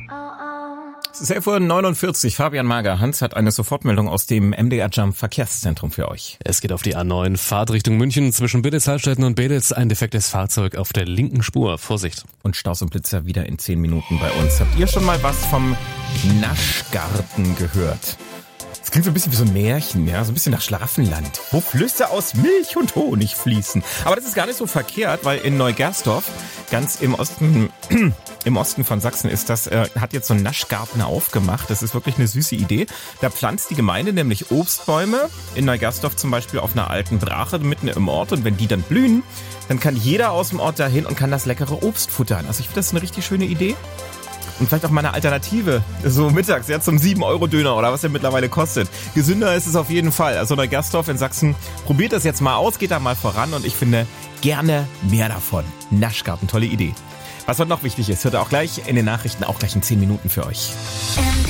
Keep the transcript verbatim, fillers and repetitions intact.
Es ist elf Uhr neunundvierzig. Fabian Mager, Hans hat eine Sofortmeldung aus dem M D R Jump Verkehrszentrum für euch. Es geht auf die A neun, Fahrt Richtung München zwischen Bidditz-Hallstätten und Beditz. Ein defektes Fahrzeug auf der linken Spur. Vorsicht. Und Staus und Blitzer wieder in zehn Minuten bei uns. Habt ihr schon mal was vom Naschgarten gehört? Das klingt so ein bisschen wie so ein Märchen, ja, so ein bisschen nach Schlaraffenland, wo Flüsse aus Milch und Honig fließen. Aber das ist gar nicht so verkehrt, weil in Neugersdorf, ganz im Osten, im Osten von Sachsen ist das, äh, hat jetzt so ein Naschgarten aufgemacht. Das ist wirklich eine süße Idee. Da pflanzt die Gemeinde nämlich Obstbäume, in Neugersdorf zum Beispiel auf einer alten Brache mitten im Ort. Und wenn die dann blühen, dann kann jeder aus dem Ort dahin und kann das leckere Obst futtern. Also ich finde, das ist eine richtig schöne Idee. Und vielleicht auch mal eine Alternative, so mittags, ja, zum sieben Euro Döner oder was der mittlerweile kostet. Gesünder ist es auf jeden Fall. Also Neugersdorf in Sachsen, probiert das jetzt mal aus, geht da mal voran und ich finde gerne mehr davon. Naschgarten, tolle Idee. Was heute noch wichtig ist, hört ihr auch gleich in den Nachrichten, auch gleich in zehn Minuten für euch.